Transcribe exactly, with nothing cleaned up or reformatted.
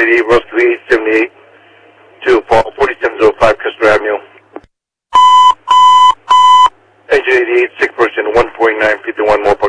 eighty-eight, Russell eight seventy-eight to forty-seven oh five Custer Avenue. Engine eighty-eight, sick person, one forty-nine fifty-one, more